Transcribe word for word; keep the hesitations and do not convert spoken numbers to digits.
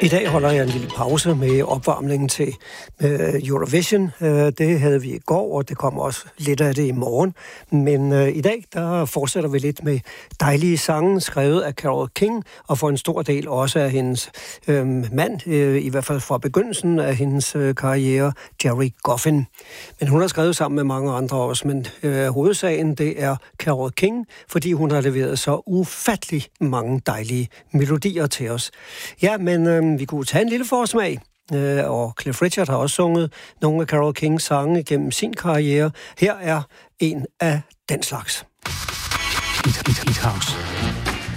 I dag holder jeg en lille pause med opvarmningen til øh, Eurovision. Øh, det havde vi i går, og det kommer også lidt af det i morgen. Men øh, i dag, der fortsætter vi lidt med dejlige sange, skrevet af Carole King, og for en stor del også af hendes øh, mand, øh, i hvert fald fra begyndelsen af hendes øh, karriere, Gerry Goffin. Men hun har skrevet sammen med mange andre også, men øh, hovedsagen, det er Carole King, fordi hun har leveret så ufattelig mange dejlige melodier til os. Ja, men øh, vi kunne tage en lille forsmag, øh, og Cliff Richard har også sunget nogle af Carole Kings sange gennem sin karriere. Her er en af den slags. Beat, beat, beat house.